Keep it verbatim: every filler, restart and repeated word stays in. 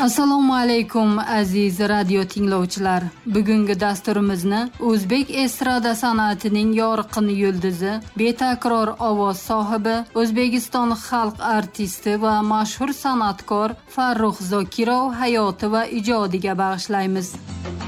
Assalomu alaykum aziz radio tinglovchilar. Bugungi dasturimizni O'zbek estrada san'atining yorqin yulduzi, betakror ovoz sohibi, O'zbekiston xalq artisti va mashhur san'atkor Farruh Zokirov hayoti va ijodiga bag'ishlaymiz.